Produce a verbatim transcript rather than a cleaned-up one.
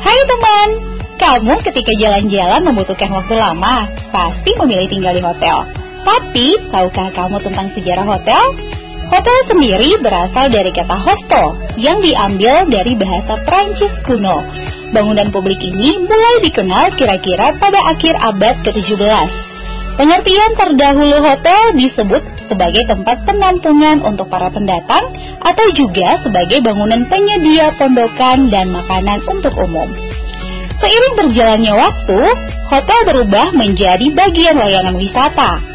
Hai teman, kamu ketika jalan-jalan membutuhkan waktu lama, pasti memilih tinggal di hotel. Tapi, tahukah kamu tentang sejarah hotel? Hotel sendiri berasal dari kata hostel, yang diambil dari bahasa Prancis kuno. Bangunan publik ini mulai dikenal kira-kira pada akhir abad ke tujuh belas. Pengertian terdahulu hotel disebut sebagai tempat penampungan untuk para pendatang atau juga sebagai bangunan penyedia pondokan dan makanan untuk umum. Seiring berjalannya waktu, hotel berubah menjadi bagian layanan wisata.